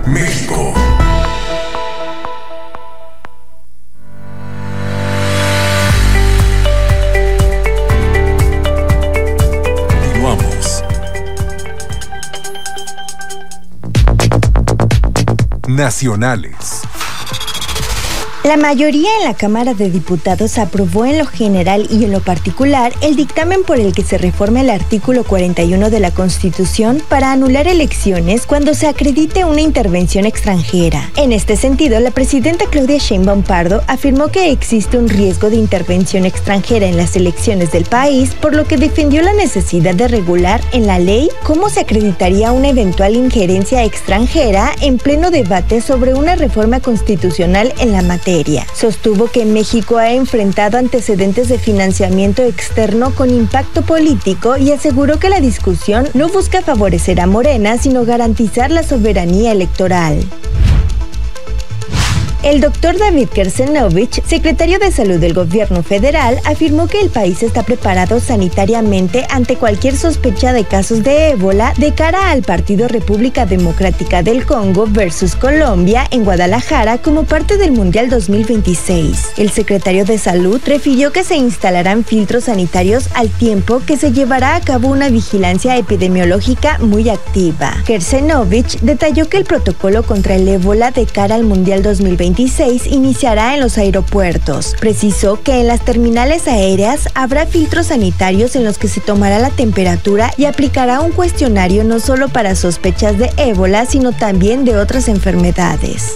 México. Continuamos. Nacionales. La mayoría en la Cámara de Diputados aprobó en lo general y en lo particular el dictamen por el que se reforma el artículo 41 de la Constitución para anular elecciones cuando se acredite una intervención extranjera. En este sentido, la presidenta Claudia Sheinbaum Pardo afirmó que existe un riesgo de intervención extranjera en las elecciones del país, por lo que defendió la necesidad de regular en la ley cómo se acreditaría una eventual injerencia extranjera en pleno debate sobre una reforma constitucional en la materia. Sostuvo que México ha enfrentado antecedentes de financiamiento externo con impacto político y aseguró que la discusión no busca favorecer a Morena, sino garantizar la soberanía electoral. El doctor David Kersenovich, secretario de Salud del Gobierno Federal, afirmó que el país está preparado sanitariamente ante cualquier sospecha de casos de ébola de cara al partido República Democrática del Congo versus Colombia en Guadalajara como parte del Mundial 2026. El secretario de Salud refirió que se instalarán filtros sanitarios al tiempo que se llevará a cabo una vigilancia epidemiológica muy activa. Kersenovich detalló que el protocolo contra el ébola de cara al Mundial 2026 iniciará en los aeropuertos. Precisó que en las terminales aéreas habrá filtros sanitarios en los que se tomará la temperatura y aplicará un cuestionario no solo para sospechas de ébola, sino también de otras enfermedades.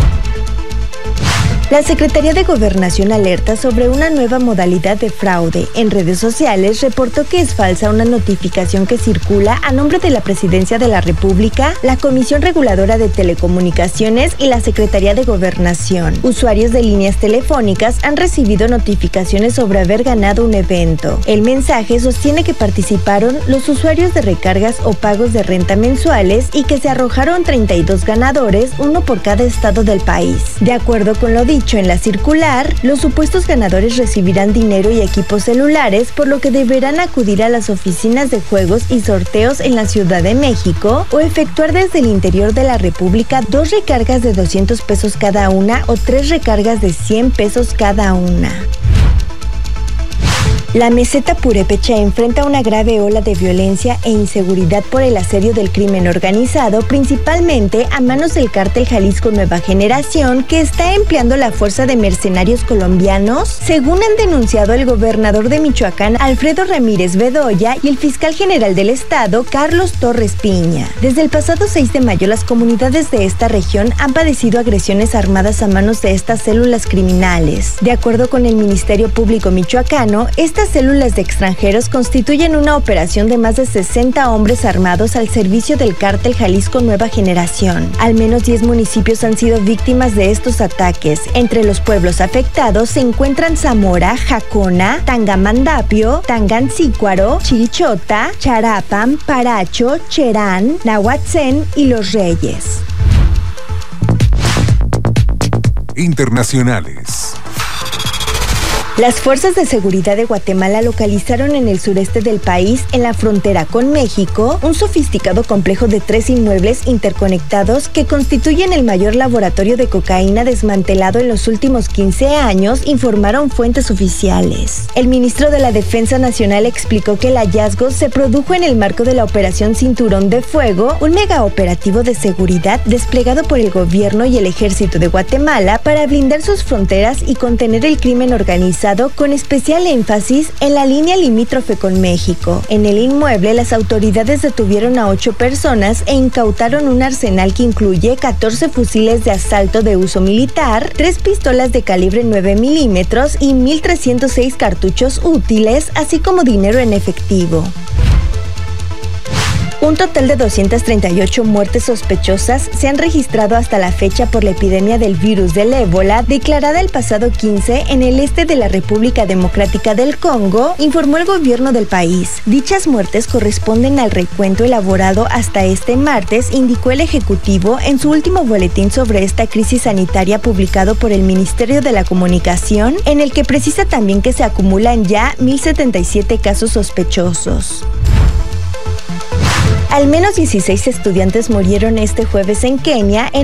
La Secretaría de Gobernación alerta sobre una nueva modalidad de fraude. En redes sociales reportó que es falsa una notificación que circula a nombre de la Presidencia de la República, la Comisión Reguladora de Telecomunicaciones y la Secretaría de Gobernación. Usuarios de líneas telefónicas han recibido notificaciones sobre haber ganado un evento. El mensaje sostiene que participaron los usuarios de recargas o pagos de renta mensuales y que se arrojaron 32 ganadores, uno por cada estado del país. De acuerdo con lo dicho en la circular, los supuestos ganadores recibirán dinero y equipos celulares, por lo que deberán acudir a las oficinas de juegos y sorteos en la Ciudad de México o efectuar desde el interior de la República 2 recargas de 200 pesos cada una o 3 recargas de 100 pesos cada una. La meseta purépecha enfrenta una grave ola de violencia e inseguridad por el asedio del crimen organizado, principalmente a manos del cártel Jalisco Nueva Generación, que está empleando la fuerza de mercenarios colombianos, según han denunciado el gobernador de Michoacán, Alfredo Ramírez Bedoya, y el fiscal general del estado, Carlos Torres Piña. Desde el pasado 6 de mayo, las comunidades de esta región han padecido agresiones armadas a manos de estas células criminales. De acuerdo con el Ministerio Público michoacano, estas células de extranjeros constituyen una operación de más de 60 hombres armados al servicio del cártel Jalisco Nueva Generación. Al menos 10 municipios han sido víctimas de estos ataques. Entre los pueblos afectados se encuentran Zamora, Jacona, Tangamandapio, Tangancícuaro, Chilchota, Charapan, Paracho, Cherán, Nahuatzén y Los Reyes. Internacionales. Las fuerzas de seguridad de Guatemala localizaron en el sureste del país, en la frontera con México, un sofisticado complejo de 3 inmuebles interconectados que constituyen el mayor laboratorio de cocaína desmantelado en los últimos 15 años, informaron fuentes oficiales. El ministro de la Defensa Nacional explicó que el hallazgo se produjo en el marco de la Operación Cinturón de Fuego, un megaoperativo de seguridad desplegado por el gobierno y el ejército de Guatemala para blindar sus fronteras y contener el crimen organizado, con especial énfasis en la línea limítrofe con México. En el inmueble, las autoridades detuvieron a 8 personas e incautaron un arsenal que incluye 14 fusiles de asalto de uso militar, 3 pistolas de calibre 9 milímetros y 1,306 cartuchos útiles, así como dinero en efectivo. Un total de 238 muertes sospechosas se han registrado hasta la fecha por la epidemia del virus del ébola, declarada el pasado 15 en el este de la República Democrática del Congo, informó el gobierno del país. Dichas muertes corresponden al recuento elaborado hasta este martes, indicó el Ejecutivo en su último boletín sobre esta crisis sanitaria publicado por el Ministerio de la Comunicación, en el que precisa también que se acumulan ya 1,077 casos sospechosos. Al menos 16 estudiantes murieron este jueves en Kenia